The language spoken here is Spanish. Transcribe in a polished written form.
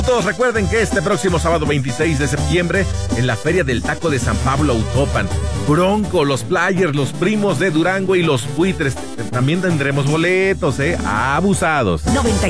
Todos recuerden que este próximo sábado 26 de septiembre, en la Feria del Taco de San Pablo Autopan, Bronco, los Players, los Primos de Durango y los Buitres. También tendremos boletos, abusados. 97.